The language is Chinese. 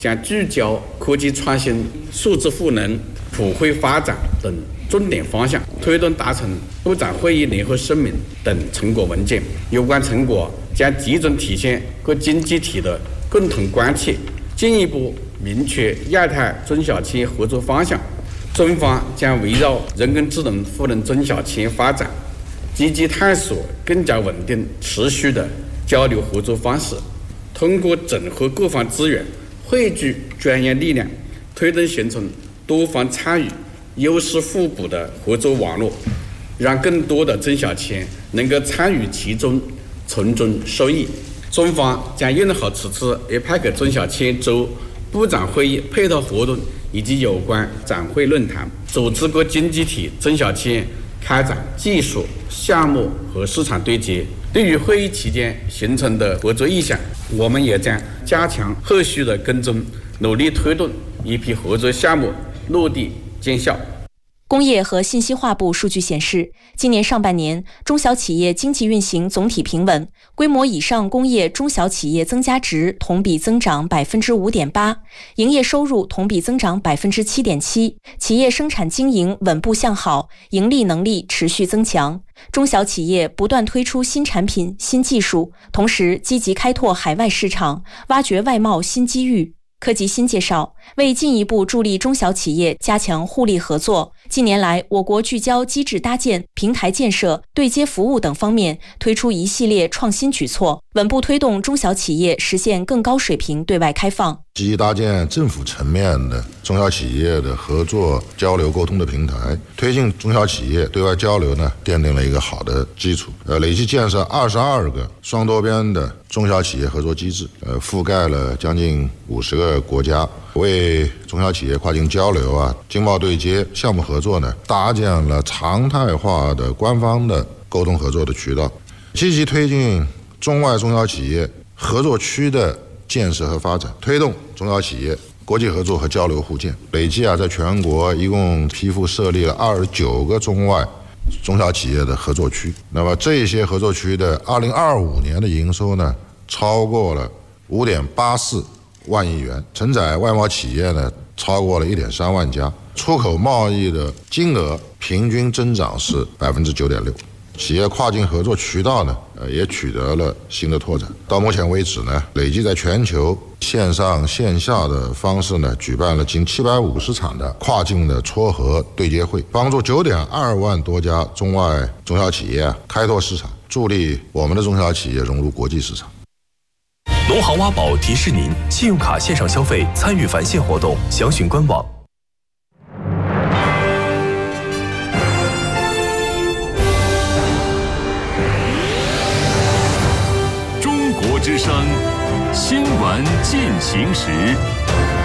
将聚焦科技创新、数字赋能、普惠发展等重点方向，推动达成部长会议联合声明等成果文件。有关成果将集中体现各经济体的共同关切，进一步明确亚太中小企业合作方向。中方将围绕人工智能赋能中小企业发展，积极探索更加稳定、持续的交流合作方式，通过整合各方资源，汇聚专业力量，推动形成多方参与、优势互补的合作网络，让更多的中小企业能够参与其中，从中受益。中方将用好此次 APEC 中小企业周部长会议配套活动以及有关展会论坛，组织各经济体中小企业开展技术、项目和市场对接。对于会议期间形成的合作意向，我们也将加强后续的跟踪，努力推动一批合作项目落地见效。 工业和信息化部数据显示，今年上半年中小企业经济运行总体平稳，规模以上工业中小企业增加值同比增长 5.8%， 营业收入同比增长 7.7%， 企业生产经营稳步向好，盈利能力持续增强。中小企业不断推出新产品、新技术，同时积极开拓海外市场，挖掘外贸新机遇。柯吉新介绍，为进一步助力中小企业加强互利合作，近年来我国聚焦机制搭建、平台建设、对接服务等方面推出一系列创新举措，稳步推动中小企业实现更高水平对外开放。 积极搭建政府层面的中小企业的合作交流沟通的平台，推进中小企业对外交流呢，奠定了一个好的基础。累计建设22个双多边的中小企业合作机制，覆盖了将近50个国家，为中小企业跨境交流经贸对接、项目合作呢，搭建了常态化的官方的沟通合作的渠道，积极推进中外中小企业合作区的建设和发展，推动中小企业国际合作和交流互鉴。累计在全国一共批复设立了29个中外中小企业的合作区。那么这些合作区的2025年的营收呢，超过了5.84万亿元，承载外贸企业呢超过了1.3万家，出口贸易的金额平均增长是 9.6%。企业跨境合作渠道呢，也取得了新的拓展。到目前为止呢，累计在全球线上线下的方式呢，举办了近750场的跨境的撮合对接会，帮助9.2万多家中外中小企业开拓市场，助力我们的中小企业融入国际市场。 农行挖宝提示您：信用卡线上消费参与返现活动，详询官网。 中国之声，新闻进行时。